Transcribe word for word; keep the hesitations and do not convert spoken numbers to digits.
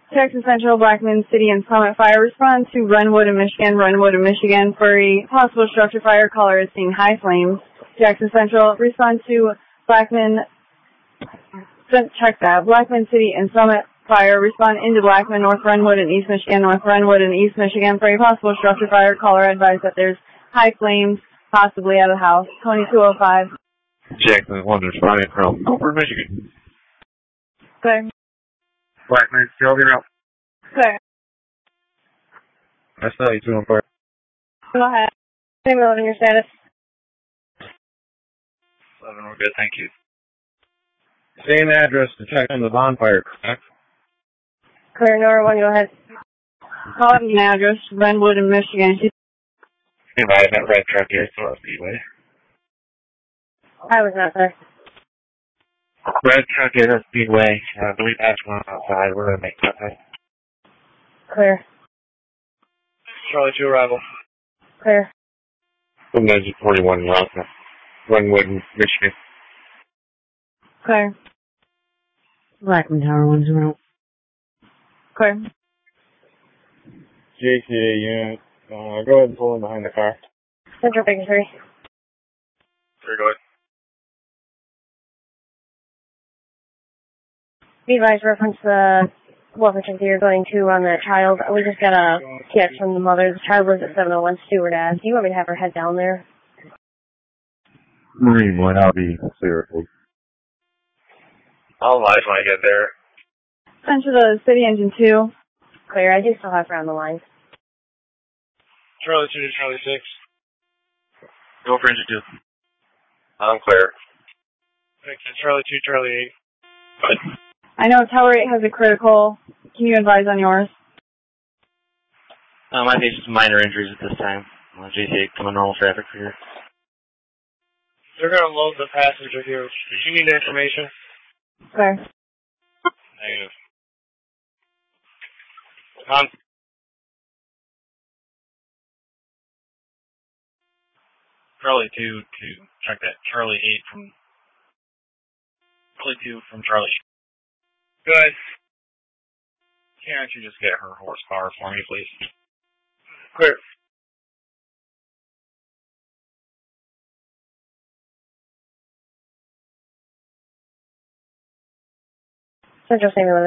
Texas Central, Blackman City, and Summit Fire. Respond to Runwood in Michigan, Runwood in Michigan for a possible structure fire. Caller is seeing high flames. Jackson Central, respond to Blackman, check that, Blackman City and Summit Fire. Respond into Blackman, North Runwood and East Michigan, North Runwood and East Michigan for a possible structure fire. Caller advised that there's high flames, possibly at a house. twenty-two oh five. Jackson one responding from Cooper, Michigan. Clear. Blackman, still get out. Clear. I saw you two on fire. Go ahead. Same in your status. Seven, we're good, thank you. Same address to check on the bonfire, correct? Clear, Nora one, go ahead. Call it an address, Runwood in Michigan. Hey, I have that red truck here, so Speedway. I was not there. Red truck is at Speedway. Uh, we passed one outside. We're going to make contact. Clear. Charlie two arrival. Clear. From Ninja forty-one Route, Runwood, Michigan. Clear. Blackman Tower one zero. Clear. J C A unit. Uh, go ahead and pull in behind the car. Central Bacon three. Three, go ahead. Be advised, reference the welfare check that you're going to on the child. We just got a text from the mother. The child lives at seven oh one Stewart Ave. Do you want me to have her head down there? Marine one, I'll be clear. I'll advise when I get there. Send to the city engine two. Clear. I do still have her on the line. Charlie two to Charlie six. Go for engine two. I'm clear. Charlie two, Charlie eight. Good. I know Tower eight has a critical. Can you advise on yours? Um, I think just minor injuries at this time. Uh, J C A coming normal traffic for here. They're going to load the passenger here. Do you need information? Clear. Negative. On. Charlie two to check that. Charlie eight from Charlie two from Charlie. Good. Can't you just get her horsepower for me, please? Clear. Central Samuel